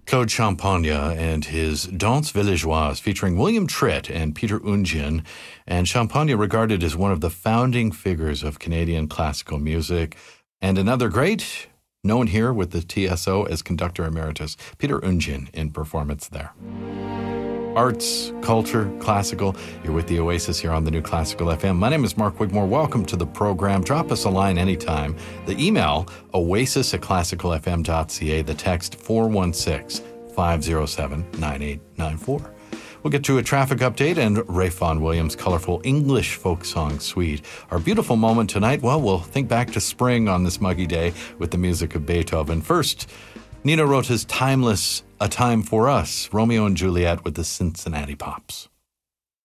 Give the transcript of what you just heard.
Claude Champagne and his Danse Villageoise featuring William Tritt and Peter Unjin. And Champagne regarded as one of the founding figures of Canadian classical music. And another great, known here with the TSO as conductor emeritus, Peter Unjin in performance there. Arts, culture, classical. You're with the Oasis here on the New Classical FM. My name is Mark Wigmore. Welcome to the program. Drop us a line anytime. The email, oasis@classicalfm.ca. The text, 416-507-9894. We'll get to a traffic update and Ray Vaughan Williams' colorful English folk song suite. Our beautiful moment tonight, well, we'll think back to spring on this muggy day with the music of Beethoven. First, Nino Rota's timeless A Time for Us, Romeo and Juliet with the Cincinnati Pops.